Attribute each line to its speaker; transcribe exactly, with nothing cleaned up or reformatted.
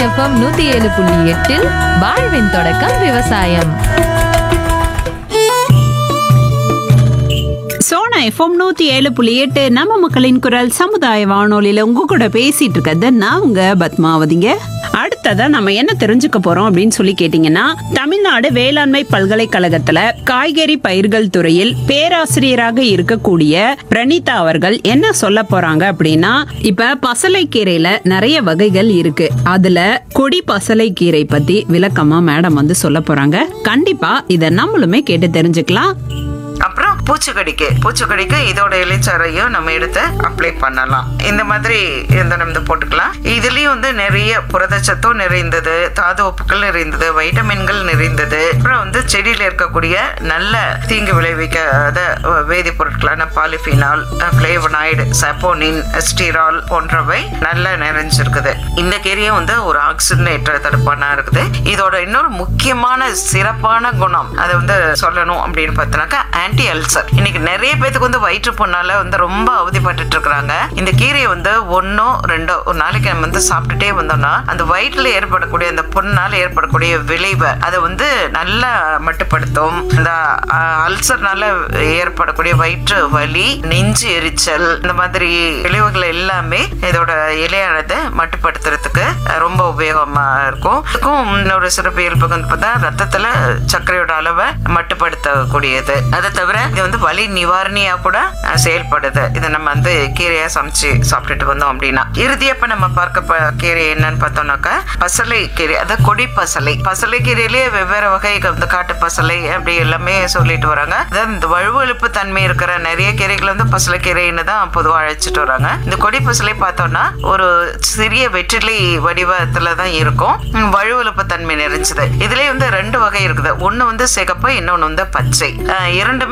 Speaker 1: FM நூத்தி ஏழு புள்ளி எட்டில் வாழ்வின் தொடக்கம் விவசாயம்.
Speaker 2: சோனா எஃப்எம் நூத்தி ஏழு புள்ளி எட்டு நம்ம மக்களின் குரல் சமுதாய வானொலியில உங்க கூட பேசிட்டு இருக்கிறது நான் உங்க பத்மாவதிங்க. அடுத்ததா நம்ம என்ன தெரிஞ்சுக்க போறோம் அப்படின்னு சொல்லி கேட்டீங்கன்னா, தமிழ்நாடு வேளாண்மை பல்கலைக்கழகத்துல காய்கறி பயிர்கள் துறையில் பேராசிரியராக இருக்கக்கூடிய பிரணீதா அவர்கள் என்ன சொல்ல போறாங்க அப்படின்னா, இப்ப பசலைக்கீரையில நிறைய வகைகள் இருக்கு. அதுல கொடி பசலைக்கீரை பத்தி விளக்கமா மேடம் வந்து சொல்ல போறாங்க. கண்டிப்பா இத நம்மளுமே கேட்டு தெரிஞ்சுக்கலாம்.
Speaker 3: அப்புறம் பூச்சிக்கடிக்கு பூச்சிக்கடிக்கு இதோட இலைச்சாரையும் நம்ம எடுத்து அப்ளை பண்ணலாம். இந்த மாதிரி இந்த நம்ம போட்டுக்கலாம். இதுலயும் வந்து நிறைய புரதச்சத்தும் நிறைந்தது, தாது உப்புக்கள் நிறைந்தது, வைட்டமின்கள் நிறைந்தது. அப்புறம் வந்து செடியில இருக்கக்கூடிய நல்ல தீங்கு விளைவிக்காத வேதிப்பொருட்களான பாலிஃபினால், பிளேவனாய்டு, சப்போனின், எஸ்டிரால் போன்றவை நல்லா நிறைஞ்சிருக்குது. இந்த கீரையும் வந்து ஒரு ஆக்சிஜனேற்ற தடுப்பானா இருக்குது. இதோட இன்னொரு முக்கியமான சிறப்பான குணம் அதை வந்து சொல்லணும் அப்படின்னு பார்த்தோம்னாக்கா ஆன்டி அல்சர். இன்னைக்கு நிறைய பேருக்கு வந்து வயிற்று புண்ணால வந்து ரொம்ப அவதிப்பட்டு இருக்கிறாங்க. இந்த கீரையை வந்து ஒன்னோ ரெண்டோ ஒரு நாளைக்கு நம்ம வந்து சாப்பிட்டுட்டே வந்தோம்னா அந்த வயிற்றுல ஏற்படக்கூடிய அந்த புண்ணால ஏற்படக்கூடிய விளைவை அதை வந்து நல்லா மட்டுப்படுத்தும். இந்த அல்சர்னால ஏற்படக்கூடிய வயிற்று வலி, நெஞ்சு எரிச்சல், இந்த மாதிரி விளைவுகள் எல்லாமே இதோட இலையானது மட்டுப்படுத்துறதுக்கு ரொம்ப உபயோகமா இருக்கும். இதுக்கும் இன்னொரு சிறப்பு இயல்பு வந்து பார்த்தா ரத்தத்துல சர்க்கரையோட அளவை மட்டுப்படுத்தக்கூடியது. அதை தவிர இது வந்து வலி நிவாரணியா கூட செயல்படுது. இதை நம்ம வந்து கீரையா சமைச்சு சாப்பிட்டுட்டு வந்தோம் அப்படின்னா. இறுதியா இப்ப நம்ம பார்க்க கீரை என்னன்னு பார்த்தோம்னாக்கா பசலை கீரை, அதாவது கொடி பசலை. பசலை கீரையிலேயே வெவ்வேறு வகை வந்து காட்டு பசலை அப்படி எல்லாமே சொல்லிட்டு வராங்க. அதாவது இந்த வழுவழுப்பு தன்மை இருக்கிற நிறைய கீரைகள் வந்து பசலை கீரைன்னு தான் பொதுவாக அழைச்சிட்டு வராங்க. இந்த கொடி பசலை பார்த்தோம்னா ஒரு சிறிய வெற்றிலை வடிவத்துல தான் இருக்கும். வழுவழுப்பு தன்மை நிறைஞ்சது. இதுலயே வந்து ரெண்டு வகை இருக்குது. ஒண்ணு வந்து சிகப்பு, இன்னொன்னு வந்து பச்சை. இரண்டுமே